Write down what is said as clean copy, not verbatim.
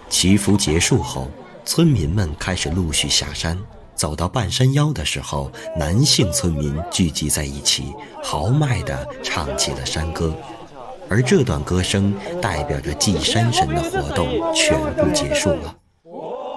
祈福结束后，村民们开始陆续下山。走到半山腰的时候，男性村民聚集在一起，豪迈地唱起了山歌。而这段歌声代表着祭山神的活动全部结束了。